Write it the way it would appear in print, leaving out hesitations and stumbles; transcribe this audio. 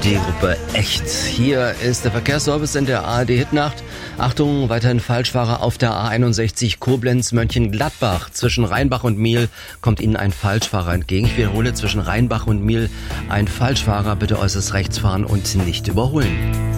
Die Gruppe Echt. Hier ist der Verkehrsservice in der ARD Hitnacht. Achtung, weiterhin Falschfahrer auf der A61 Koblenz-Mönchengladbach. Zwischen Rheinbach und Miel kommt Ihnen ein Falschfahrer entgegen. Ich wiederhole, zwischen Rheinbach und Miel ein Falschfahrer. Bitte äußerst rechts fahren und nicht überholen.